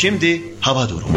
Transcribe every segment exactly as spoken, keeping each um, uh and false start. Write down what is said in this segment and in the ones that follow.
Şimdi hava durumu.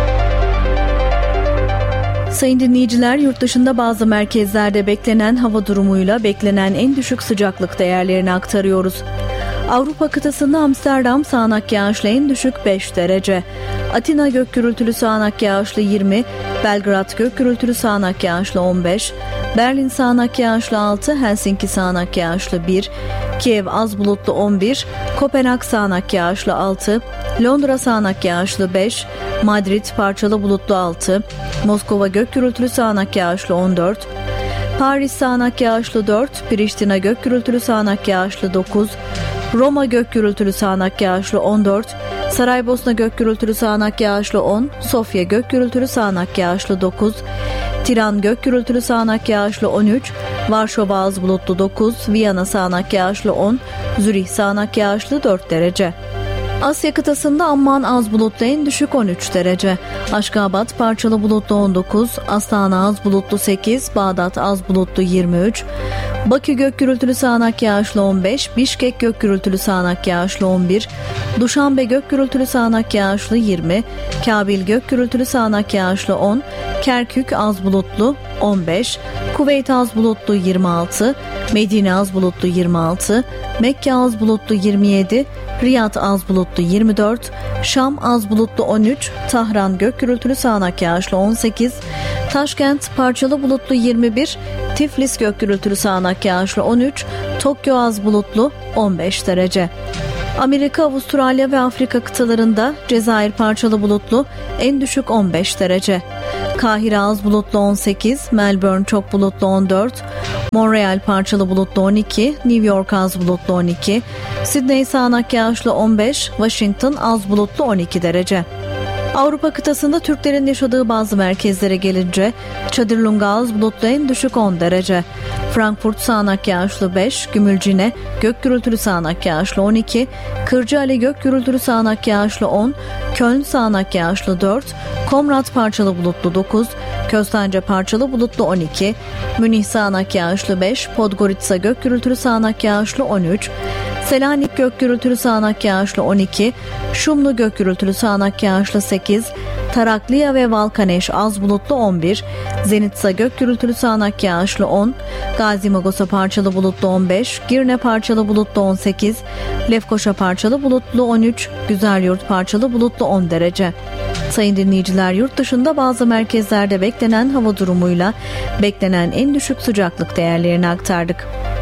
Sayın dinleyiciler, yurt dışında bazı merkezlerde beklenen hava durumuyla beklenen en düşük sıcaklık değerlerini aktarıyoruz. Avrupa kıtasında Amsterdam sağanak yağışlı en düşük beş derece. Atina gök gürültülü sağanak yağışlı yirmi, Belgrad gök gürültülü sağanak yağışlı on beş, Berlin sağanak yağışlı altı, Helsinki sağanak yağışlı bir, Kiev az bulutlu on bir, Kopenhag sağanak yağışlı altı, Londra sağanak yağışlı beş, Madrid parçalı bulutlu altı, Moskova gök gürültülü sağanak yağışlı on dört, Paris sağanak yağışlı dört, Priştina gök gürültülü sağanak yağışlı dokuz, Roma gök gürültülü sağanak yağışlı on dört, Saraybosna gök gürültülü sağanak yağışlı on, Sofya gök gürültülü sağanak yağışlı dokuz, Tiran gök gürültülü sağanak yağışlı on üç, Varşova az bulutlu dokuz, Viyana sağanak yağışlı on, Zürih sağanak yağışlı dört derece. Asya kıtasında Amman az bulutlu en düşük on üç derece. Aşgabat parçalı bulutlu on dokuz, Astana az bulutlu sekiz, Bağdat az bulutlu yirmi üç, Bakü gök gürültülü sağanak yağışlı on beş, Bişkek gök gürültülü sağanak yağışlı on bir, Duşanbe gök gürültülü sağanak yağışlı yirmi, Kabil gök gürültülü sağanak yağışlı on, Kerkük az bulutlu on beş, Kuveyt az bulutlu yirmi altı, Medine az bulutlu yirmi altı, Mekke az bulutlu yirmi yedi, Riyad az bulutlu yirmi dört, Şam az bulutlu on üç, Tahran gök gürültülü sağanak yağışlı on sekiz, Taşkent parçalı bulutlu yirmi bir, Tiflis gök gürültülü sağanak yağışlı on üç, Tokyo az bulutlu on beş derece. Amerika, Avustralya ve Afrika kıtalarında Cezayir parçalı bulutlu en düşük on beş derece. Kahire az bulutlu on sekiz, Melbourne çok bulutlu on dört, Montreal parçalı bulutlu on iki, New York az bulutlu on iki, Sydney sağanak yağışlı on beş, Washington az bulutlu on iki derece. Avrupa kıtasında Türklerin yaşadığı bazı merkezlere gelince Çadırlunga az bulutlu en düşük on derece. Frankfurt sağanak yağışlı beş, Gümülcine gök gürültülü sağanak yağışlı on iki, Kırcaali gök gürültülü sağanak yağışlı on, Köln sağanak yağışlı dört, Komrat parçalı bulutlu dokuz, Köstence parçalı bulutlu on iki, Münih sağanak yağışlı beş, Podgorica gök gürültülü sağanak yağışlı on üç, Selanik gök gürültülü sağanak yağışlı on iki, Şumlu gök gürültülü sağanak yağışlı sekiz, Tarakliya ve Valkaneş az bulutlu on bir, Zenitsa gök gürültülü sağanak yağışlı on, Gazi Magosa parçalı bulutlu on beş, Girne parçalı bulutlu on sekiz, Lefkoşa parçalı bulutlu on üç, Güzelyurt parçalı bulutlu on derece. Sayın dinleyiciler, yurt dışında bazı merkezlerde beklenen hava durumuyla beklenen en düşük sıcaklık değerlerini aktardık.